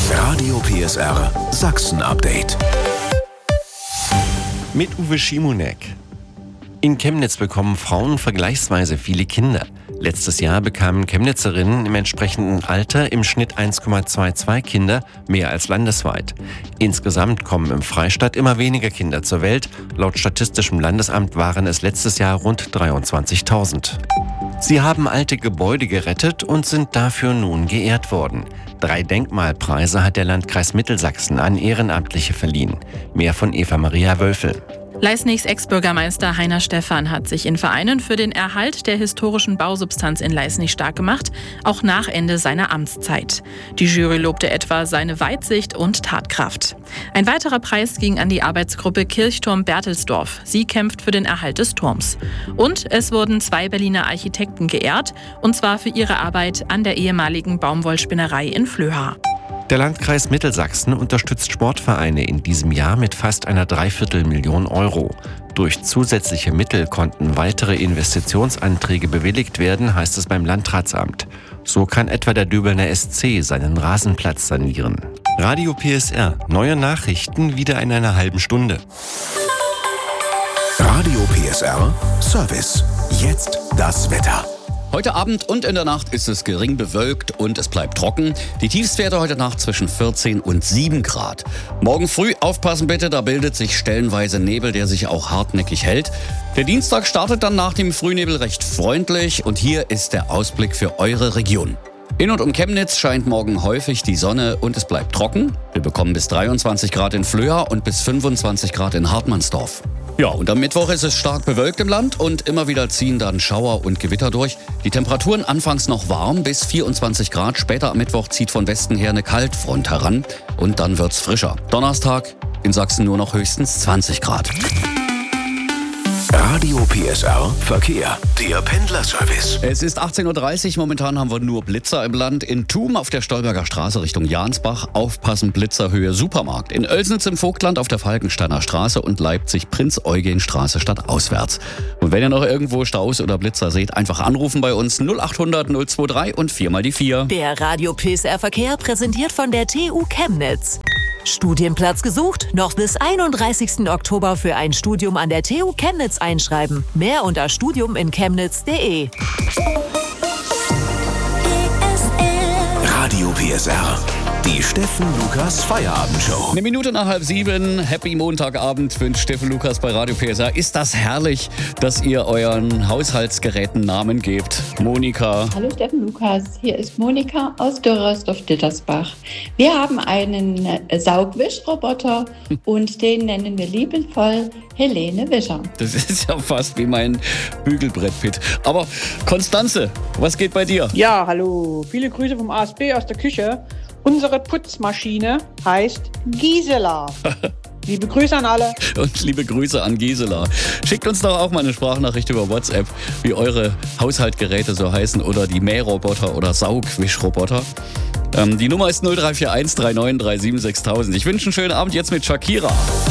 Radio PSR Sachsen-Update. Mit Uwe Schimonek. In Chemnitz bekommen Frauen vergleichsweise viele Kinder. Letztes Jahr bekamen Chemnitzerinnen im entsprechenden Alter im Schnitt 1,22 Kinder, mehr als landesweit. Insgesamt kommen im Freistaat immer weniger Kinder zur Welt. Laut Statistischem Landesamt waren es letztes Jahr rund 23.000. Sie haben alte Gebäude gerettet und sind dafür nun geehrt worden. 3 Denkmalpreise hat der Landkreis Mittelsachsen an Ehrenamtliche verliehen. Mehr von Eva-Maria Wölfel. Leisnigs Ex-Bürgermeister Heiner Stephan hat sich in Vereinen für den Erhalt der historischen Bausubstanz in Leisnig stark gemacht, auch nach Ende seiner Amtszeit. Die Jury lobte etwa seine Weitsicht und Tatkraft. Ein weiterer Preis ging an die Arbeitsgruppe Kirchturm Berthelsdorf. Sie kämpft für den Erhalt des Turms. Und es wurden 2 Berliner Architekten geehrt, und zwar für ihre Arbeit an der ehemaligen Baumwollspinnerei in Flöha. Der Landkreis Mittelsachsen unterstützt Sportvereine in diesem Jahr mit fast einer Dreiviertelmillion Euro. Durch zusätzliche Mittel konnten weitere Investitionsanträge bewilligt werden, heißt es beim Landratsamt. So kann etwa der Döbelner SC seinen Rasenplatz sanieren. Radio PSR, neue Nachrichten wieder in einer halben Stunde. Radio PSR Service. Jetzt das Wetter. Heute Abend und in der Nacht ist es gering bewölkt und es bleibt trocken. Die Tiefstwerte heute Nacht zwischen 14 und 7 Grad. Morgen früh aufpassen bitte, da bildet sich stellenweise Nebel, der sich auch hartnäckig hält. Der Dienstag startet dann nach dem Frühnebel recht freundlich und hier ist der Ausblick für eure Region. In und um Chemnitz scheint morgen häufig die Sonne und es bleibt trocken. Wir bekommen bis 23 Grad in Flöha und bis 25 Grad in Hartmannsdorf. Ja, und am Mittwoch ist es stark bewölkt im Land und immer wieder ziehen dann Schauer und Gewitter durch. Die Temperaturen anfangs noch warm bis 24 Grad. Später am Mittwoch zieht von Westen her eine Kaltfront heran und dann wird's frischer. Donnerstag in Sachsen nur noch höchstens 20 Grad. Radio PSR Verkehr, der Pendlerservice. Es ist 18.30 Uhr, momentan haben wir nur Blitzer im Land. In Thum auf der Stolberger Straße Richtung Jansbach, aufpassen, Blitzerhöhe Supermarkt. In Oelsnitz im Vogtland auf der Falkensteiner Straße und Leipzig Prinz-Eugen-Straße stadtauswärts. Und wenn ihr noch irgendwo Staus oder Blitzer seht, einfach anrufen bei uns 0800 023 und 4 die 4. Der Radio PSR Verkehr präsentiert von der TU Chemnitz. Studienplatz gesucht? Noch bis 31. Oktober für ein Studium an der TU Chemnitz einschreiben. Mehr unter studiuminchemnitz.de. Radio PSR, die Steffen Lukas Feierabendshow. 1 Minute nach 6:30, Happy Montagabend wünscht Steffen Lukas bei Radio PSR. Ist das herrlich, dass ihr euren Haushaltsgeräten Namen gebt? Monika. Hallo Steffen Lukas, hier ist Monika aus Dürresdorf-Dittersbach. Wir haben einen Saugwischroboter und den nennen wir liebevoll Helene Wischer. Das ist ja fast wie mein Bügelbrettpit. Aber Konstanze, was geht bei dir? Ja, hallo. Viele Grüße vom ASB aus der Küche. Unsere Putzmaschine heißt Gisela. Liebe Grüße an alle. Und liebe Grüße an Gisela. Schickt uns doch auch mal eine Sprachnachricht über WhatsApp, wie eure Haushaltgeräte so heißen oder die Mähroboter oder Saugwischroboter. Die Nummer ist 0341 39 37 6000. Ich wünsche einen schönen Abend jetzt mit Shakira.